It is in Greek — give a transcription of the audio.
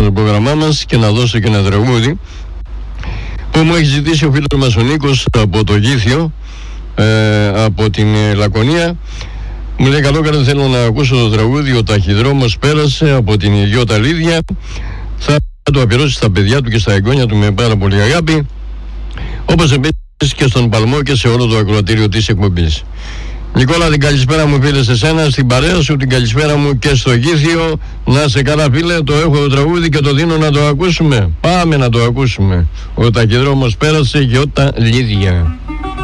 στο πρόγραμμά μας και να δώσω και ένα τραγούδι που μου έχει ζητήσει ο φίλος μας ο Νίκος από το Γήθιο, από την Λακωνία. Μου λέει καλό θέλω να ακούσω το τραγούδι «Ο ταχυδρόμος πέρασε» από την Γιώτα Λίδια. Θα το αφιερώσει στα παιδιά του και στα εγγόνια του με πάρα πολύ αγάπη, όπως επίσης και στον Παλμό και σε όλο το ακροατήριο της εκπομπής. Νικόλα, την καλησπέρα μου φίλε σε σένα, στην παρέα σου, την καλησπέρα μου και στο Γήθιο. Να σε καλά φίλε, το έχω το τραγούδι και το δίνω να το ακούσουμε. Πάμε να το ακούσουμε. «Ο ταχυδρόμος πέρασε» Γιώτα Λίδια.